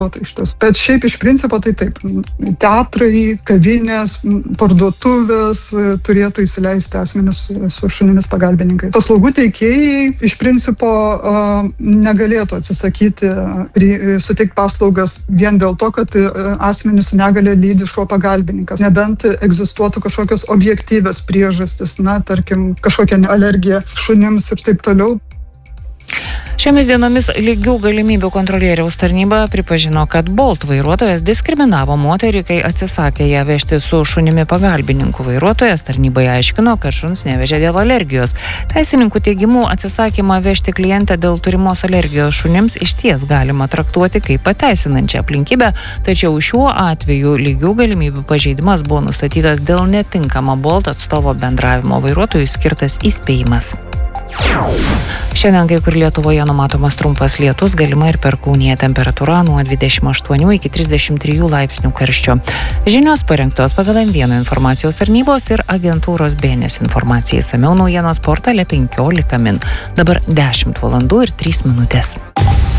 iš tiesų. Bet šiaip iš principo tai taip. Teatrai, kavinės, parduotuvės turėtų įsileisti asmenis su šunimis pagalbininkai. Paslaugų teikėjai iš principo negalėtų atsisakyti suteikti paslaugas vien dėl to, kad asmenis su negalia lydi šuo pagalbininkas. Nebent egzistuotų kažkokios objektyvios priežastys, tarkim, kažkokia alergija šunims ir taip toliau. Šiomis dienomis lygių galimybių kontrolieriaus tarnyba pripažino, kad Bolt vairuotojas diskriminavo moterį, kai atsisakė ją vežti su šunimi pagalbininku. Vairuotojas tarnybai aiškino, kad šuns nevežė dėl alergijos. Teisininkų teigimu atsisakymą vežti klientę dėl turimos alergijos šunims išties galima traktuoti kaip pateisinančią aplinkybę, tačiau šiuo atveju lygių galimybių pažeidimas buvo nustatytas dėl netinkamo Bolt atstovo bendravimo. Vairuotojui skirtas įspėjimas. Šiandien kai kur Lietuvoje numatomas trumpas lietus, galima ir perkūnija, temperatūra nuo 28 iki 33 laipsnių karščio. Žinios parengtos pagal N1 informacijos tarnybos ir agentūros BNS informacijai. Išsamiau naujienos portale 15 min. Dabar 10 valandų ir 3 minutės.